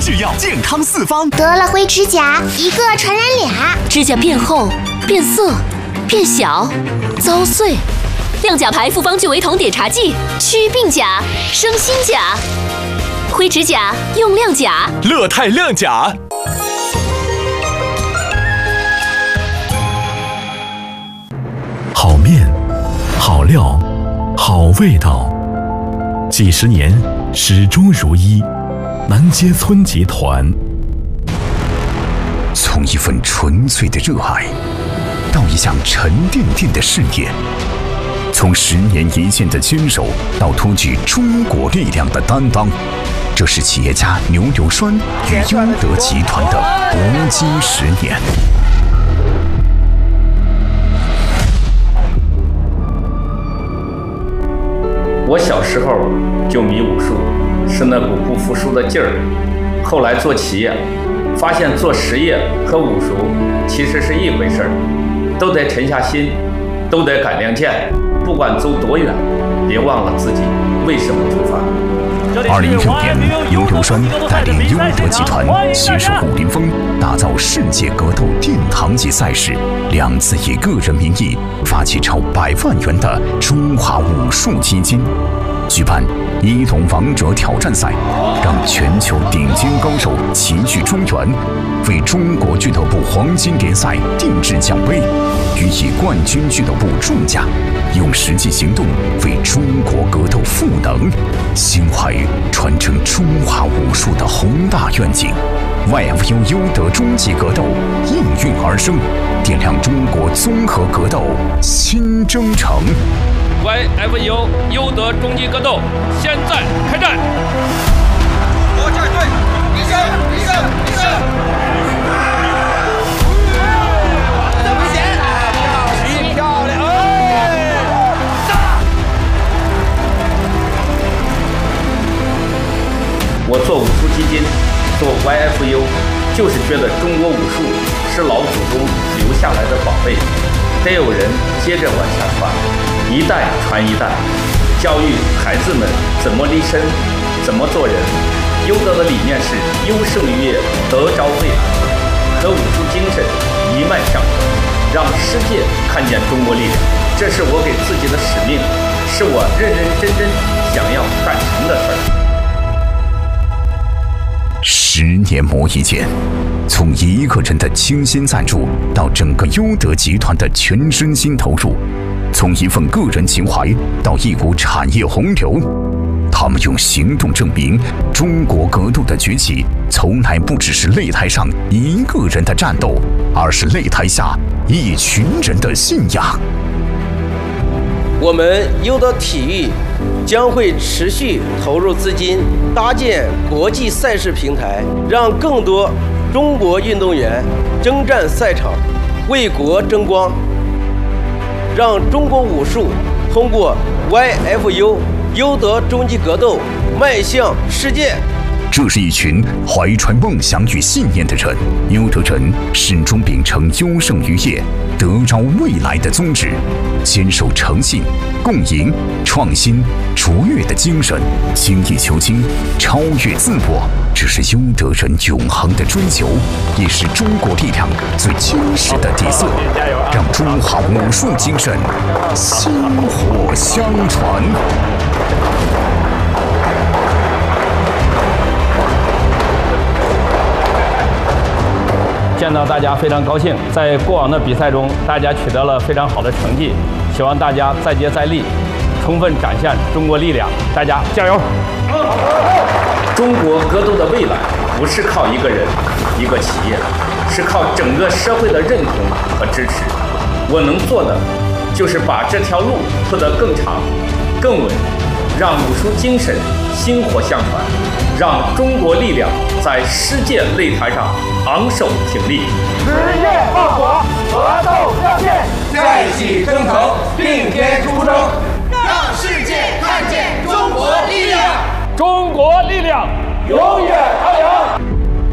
制药，健康四方。 得了灰指甲，一个传染俩， 指甲变厚、变色、变小、遭碎。亮甲牌复方聚维酮碘茶剂，祛病甲，生新甲。灰指甲用亮甲， 乐泰亮甲。好面，好料，好味道，几十年始终如一。南街村集团。 从一份纯粹的热爱，到一项沉甸甸的事业，从10年一线的坚守，到托举中国力量的担当，这是企业家牛油栓与优德集团的搏击10年。 我小时候就迷武术，是那股不服输的劲儿。后来做企业，发现做实业和武术其实是一回事儿，都得沉下心，都得改良剑。不管走多远，别忘了自己为什么出发。 2016年，牛油栓带领优德集团携手武林风，打造世界格斗殿堂级赛事，2次以个人名义发起超100万元的中华武术基金，举办一龙王者挑战赛，让全球顶尖高手齐聚中原，为中国俱乐部黄金联赛定制奖杯，予以冠军俱乐部重价，用实际行动为中国格斗赋能，心怀传承中华武术的宏大愿景。YFU 优德终极格斗应运而生，点亮中国综合格斗新征程。 YFU 优德终极格斗现在开战！ 国战队，一胜！危险！漂亮！打！ 我做武术基金，做 YFU， 就是觉得中国武术是老祖宗留下来的宝贝，得有人接着往下传。一代传一代，教育孩子们怎么立身，怎么做人。优德的理念是优胜于业，得着未来，和武术精神一脉相承，让世界看见中国力量。这是我给自己的使命，是我认认真真想要干成的事儿。 10年磨一剑，从一个人的倾心赞助到整个优德集团的全身心投入，从一份个人情怀到一股产业洪流，他们用行动证明，中国格斗的崛起从来不只是擂台上一个人的战斗，而是擂台下一群人的信仰。 我们优德体育将会持续投入资金，搭建国际赛事平台，让更多中国运动员征战赛场，为国争光，让中国武术通过 YFU 优德终极格斗迈向世界。 这是一群怀揣梦想与信念的人，优德人始终秉承优胜于业、得着未来的宗旨，坚守诚信、共赢、创新、卓越的精神，精益求精、超越自我。这是优德人永恒的追求，也是中国力量最坚实的底色，让中华武术精神薪火相传。 见到大家非常高兴，在过往的比赛中，大家取得了非常好的成绩，希望大家再接再厉，充分展现中国力量，大家加油！中国格斗的未来不是靠一个人、一个企业，是靠整个社会的认同和支持。我能做的就是把这条路铺得更长、更稳，让武术精神薪火相传，让中国力量在世界擂台上昂首挺立。 职业化